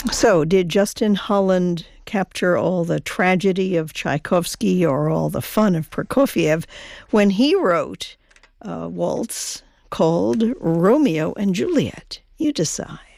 So, did Justin Holland capture all the tragedy of Tchaikovsky or all the fun of Prokofiev when he wrote a waltz called Romeo and Juliet? You decide.